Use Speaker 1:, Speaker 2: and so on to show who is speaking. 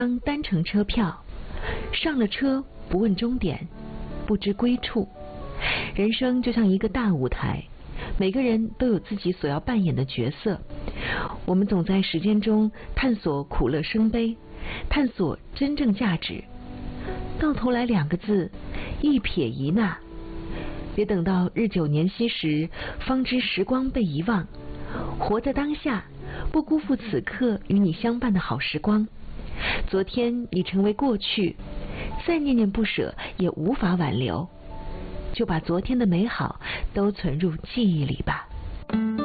Speaker 1: 张单程车票，上了车不问终点，不知归处。人生就像一个大舞台，每个人都有自己所要扮演的角色。我们总在时间中探索苦乐生悲，探索真正价值。到头来2个字：一撇一捺。别等到日久年稀时，方知时光被遗忘。活在当下，不辜负此刻与你相伴的好时光。昨天已成为过去，再念念不舍也无法挽留，就把昨天的美好都存入记忆里吧。